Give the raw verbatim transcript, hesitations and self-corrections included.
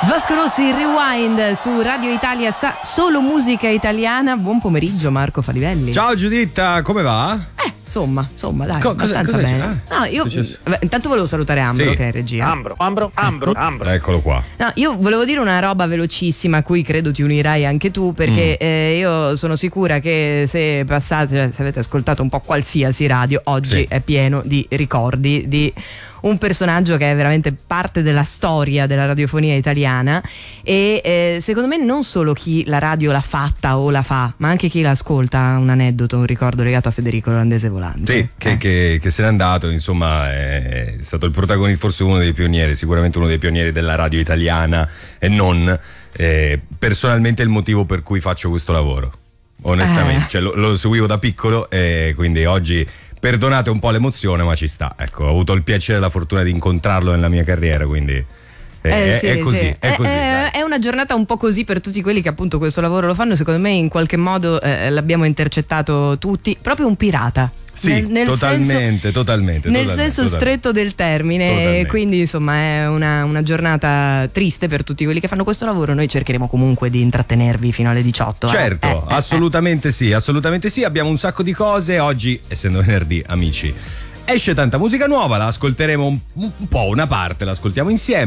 Vasco Rossi, Rewind su Radio Italia, sa solo musica italiana. Buon pomeriggio Marco Falivelli. Ciao Giuditta, come va? Eh, insomma, insomma, dai, Co- abbastanza cosa- cosa bene. dici? Ah, No, io vabbè, intanto volevo salutare Ambro, Sì. che è in regia. Ambro, Ambro, Ambro, Ambro. Eccolo qua. No, io volevo dire una roba velocissima a cui credo ti unirai anche tu, perché Mm. eh, io sono sicura che se passate, cioè, se avete ascoltato un po' qualsiasi radio, oggi Sì. è pieno di ricordi di un personaggio che è veramente parte della storia della radiofonia italiana e eh, secondo me non solo chi la radio l'ha fatta o la fa, ma anche chi l'ascolta ha un aneddoto, un ricordo legato a Federico Olandese Volante. Sì, che, Eh. che, che se n'è andato, insomma, è stato il protagonista, forse uno dei pionieri, sicuramente uno dei pionieri della radio italiana e non. Eh, personalmente è il motivo per cui faccio questo lavoro, onestamente. Eh. Cioè, lo, lo seguivo da piccolo e quindi oggi, perdonate un po' l'emozione, ma ci sta. Ecco, ho avuto il piacere e la fortuna di incontrarlo nella mia carriera, quindi eh, Eh, è, sì, è così, sì. è così. Eh, dai. è una giornata un po' così per tutti quelli che appunto questo lavoro lo fanno. Secondo me in qualche modo eh, l'abbiamo intercettato tutti. Proprio un pirata. Sì, Nel- nel totalmente, senso, totalmente. Nel totalmente, senso totalmente. stretto del termine. Totalmente. E quindi insomma è una, una giornata triste per tutti quelli che fanno questo lavoro. Noi cercheremo comunque di intrattenervi fino alle diciotto. eh. Certo, Eh, eh, assolutamente sì, assolutamente sì. Abbiamo un sacco di cose. Oggi, essendo venerdì, amici, esce tanta musica nuova, la ascolteremo un, un po', una parte, la ascoltiamo insieme.